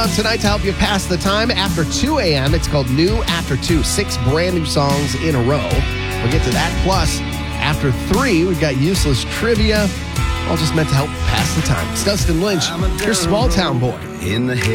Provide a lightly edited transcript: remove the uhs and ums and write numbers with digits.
on tonight to help you pass the time. After 2 a.m., it's called New After 2. 6 brand new songs in a row. We'll get to that. Plus, after 3, we've got useless trivia. All just meant to help pass the time. It's Dustin Lynch, your small town boy. In the head.